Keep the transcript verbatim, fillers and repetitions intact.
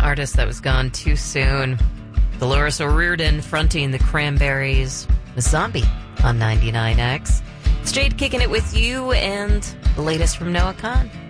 artist that was gone too soon. Dolores O'Riordan fronting the Cranberries. The Zombie on ninety-nine X. It's Jade kicking it with you and the latest from Noah Kahn.